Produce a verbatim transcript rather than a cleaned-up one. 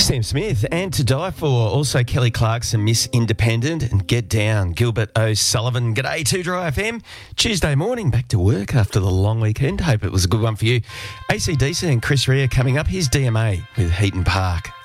Sam Smith, and To Die For, also Kelly Clarkson, Miss Independent, and Get Down, Gilbert O'Sullivan. G'day, two Dry F M. Tuesday morning, back to work after the long weekend. Hope it was a good one for you. A C D C and Chris Rea coming up. Here's D M A with Heaton Park.